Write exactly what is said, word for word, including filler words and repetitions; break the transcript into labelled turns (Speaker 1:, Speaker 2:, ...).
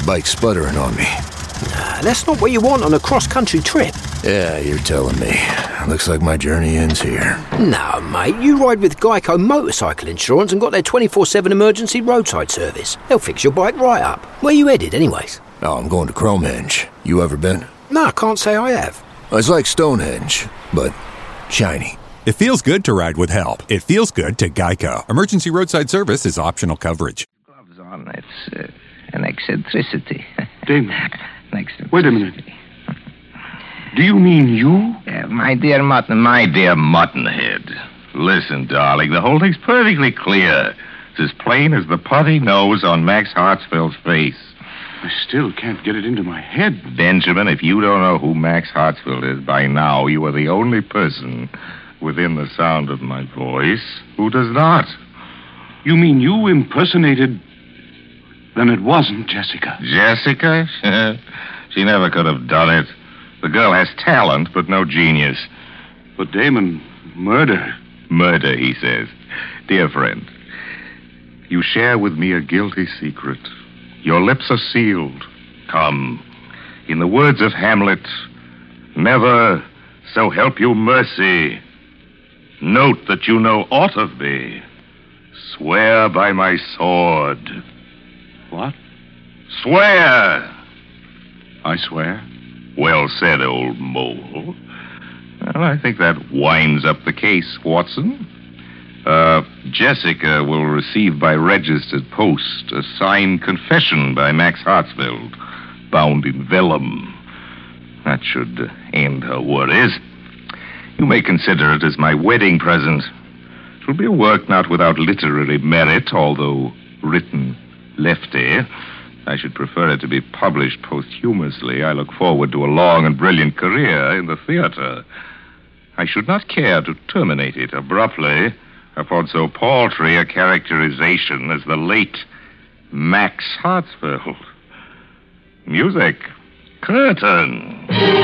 Speaker 1: Bike sputtering on me.
Speaker 2: Nah, that's not what you want on a cross-country trip.
Speaker 1: Yeah, you're telling me. Looks like my journey ends here.
Speaker 2: No, mate, you ride with Geico Motorcycle Insurance and got their twenty-four seven emergency roadside service. They'll fix your bike right up. Where you headed, anyways?
Speaker 1: Oh, I'm going to Cromehenge. You ever been?
Speaker 2: No, I can't say I have.
Speaker 1: It's like Stonehenge, but shiny.
Speaker 3: It feels good to ride with help. It feels good to Geico. Emergency roadside service is optional coverage.
Speaker 4: Gloves on, it's uh, an eccentricity.
Speaker 5: Damon,
Speaker 4: An eccentricity.
Speaker 5: wait a minute. Do you mean you?
Speaker 4: Uh, my dear Mutton, my dear Muttonhead. Listen, darling, the whole thing's perfectly clear. It's as plain as the putty nose on Max Hartsfield's face.
Speaker 5: I still can't get it into my head.
Speaker 4: Benjamin, if you don't know who Max Hartsfield is by now, you are the only person within the sound of my voice who does not.
Speaker 5: You mean you impersonated... Then it wasn't Jessica.
Speaker 4: Jessica? She never could have done it. The girl has talent, but no genius.
Speaker 5: But Damon, murder.
Speaker 4: Murder, he says. Dear friend, you share with me a guilty secret. Your lips are sealed. Come. In the words of Hamlet, never, so help you mercy. Note that you know aught of me. Swear by my sword.
Speaker 5: What?
Speaker 4: Swear!
Speaker 5: I swear.
Speaker 4: Well said, old mole. Well, I think that winds up the case, Watson. Uh, Jessica will receive by registered post a signed confession by Max Hartsfield, bound in vellum. That should end her worries. You may consider it as my wedding present. It will be a work not without literary merit, although written lefty. I should prefer it to be published posthumously. I look forward to a long and brilliant career in the theater. I should not care to terminate it abruptly upon so paltry a characterization as the late Max Hartsfield. Music. Curtain.